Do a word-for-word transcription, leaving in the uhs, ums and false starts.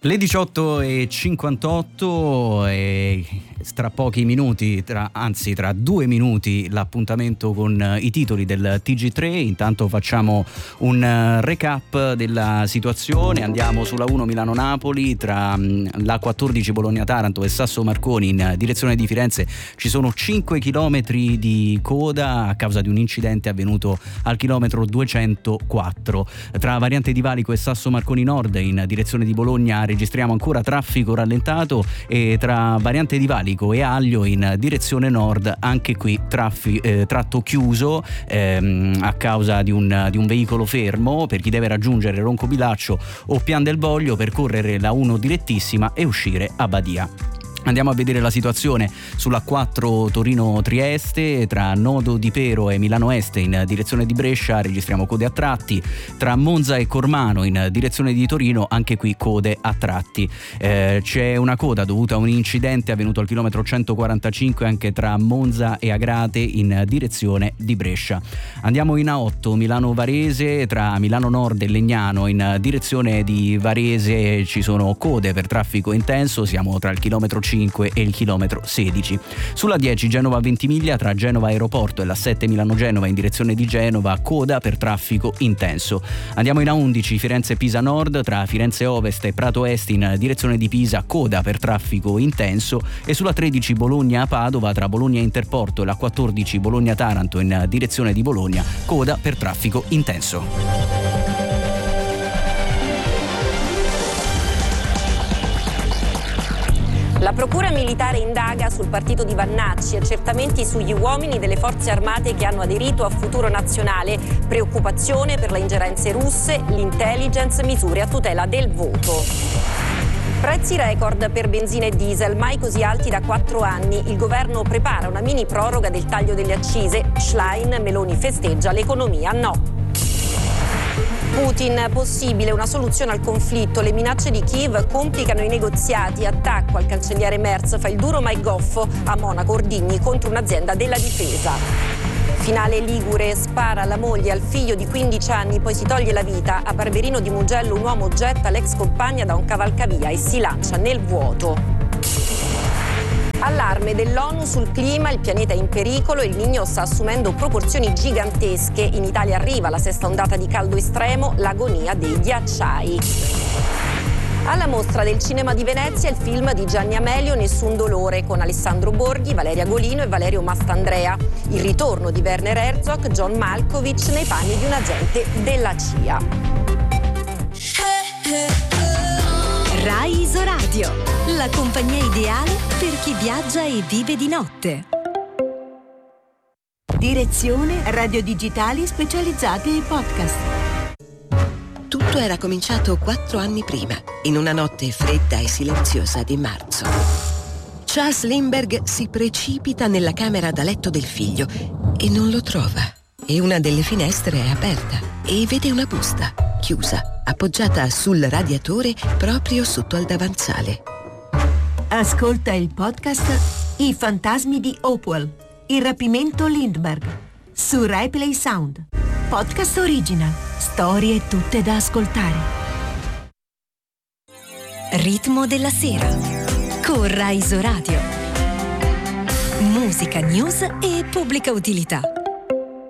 Le diciotto e cinquantotto e tra pochi minuti, tra, anzi tra due minuti, l'appuntamento con i titoli del T G tre. Intanto facciamo un recap della situazione. Andiamo sulla uno Milano-Napoli, tra la quattordici Bologna-Taranto e Sasso-Marconi in direzione di Firenze ci sono cinque chilometri di coda a causa di un incidente avvenuto al chilometro duecentoquattro. Tra Variante di Valico e Sasso-Marconi Nord in direzione di Bologna registriamo ancora traffico rallentato, e tra Variante di Valico e Aglio in direzione nord anche qui traffi, eh, tratto chiuso ehm, a causa di un, di un veicolo fermo. Per chi deve raggiungere Roncobilaccio o Pian del Voglio, percorrere la uno direttissima e uscire a Badia. Andiamo a vedere la situazione sulla quattro Torino-Trieste, tra Nodo di Pero e Milano Est in direzione di Brescia registriamo code a tratti, tra Monza e Cormano in direzione di Torino anche qui code a tratti. Eh, c'è una coda dovuta a un incidente avvenuto al chilometro centoquarantacinque anche tra Monza e Agrate in direzione di Brescia. Andiamo in A otto Milano-Varese, tra Milano Nord e Legnano in direzione di Varese ci sono code per traffico intenso, siamo tra il chilometro cinque e il chilometro sedici. Sulla dieci Genova-Ventimiglia, tra Genova Aeroporto e la sette Milano-Genova in direzione di Genova, coda per traffico intenso. Andiamo in A undici Firenze-Pisa Nord, tra Firenze Ovest e Prato Est in direzione di Pisa, coda per traffico intenso. E sulla tredici Bologna-Padova, tra Bologna Interporto e la quattordici Bologna-Taranto in direzione di Bologna, coda per traffico intenso. La Procura Militare indaga sul partito di Vannacci, accertamenti sugli uomini delle forze armate che hanno aderito a Futuro Nazionale, preoccupazione per le ingerenze russe, l'intelligence, misure a tutela del voto. Prezzi record per benzina e diesel, mai così alti da quattro anni. Il governo prepara una mini proroga del taglio delle accise. Schlein, Meloni festeggia, l'economia no. Putin, possibile una soluzione al conflitto, le minacce di Kiev complicano i negoziati, attacco al cancelliere Merz, fa il duro ma è goffo, a Monaco ordigni contro un'azienda della difesa. Finale ligure, spara alla moglie e al figlio di quindici anni, poi si toglie la vita. A Barberino di Mugello un uomo getta l'ex compagna da un cavalcavia e si lancia nel vuoto. Allarme dell'ONU sul clima, il pianeta è in pericolo e il Niño sta assumendo proporzioni gigantesche. In Italia arriva la sesta ondata di caldo estremo, l'agonia dei ghiacciai. Alla Mostra del Cinema di Venezia il film di Gianni Amelio Nessun dolore, con Alessandro Borghi, Valeria Golino e Valerio Mastandrea. Il ritorno di Werner Herzog, John Malkovich nei panni di un agente della C I A. Rai Isoradio, la compagnia ideale per chi viaggia e vive di notte. Direzione Radio Digitali specializzate in podcast. Tutto era cominciato quattro anni prima, in una notte fredda e silenziosa di marzo. Charles Lindbergh si precipita nella camera da letto del figlio e non lo trova. E una delle finestre è aperta e vede una busta, chiusa, appoggiata sul radiatore proprio sotto al davanzale. Ascolta il podcast I fantasmi di Hopewell, il rapimento Lindbergh, su Rai Play Sound. Podcast original, storie tutte da ascoltare. Ritmo della sera, con Rai Isoradio. Musica, news e pubblica utilità.